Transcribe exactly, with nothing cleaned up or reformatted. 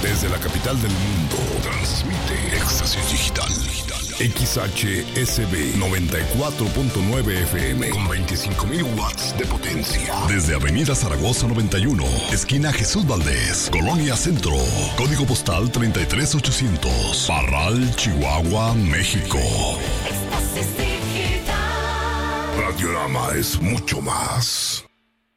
Desde la capital del mundo, transmite Éxtasis Digital. X H S B noventa y cuatro punto nueve F M con veinticinco mil watts de potencia. Desde Avenida Zaragoza noventa y uno, esquina Jesús Valdés, Colonia Centro. Código postal treinta y tres ochocientos. Parral, Chihuahua, México. Éxtasis Digital. Radiorama es mucho más.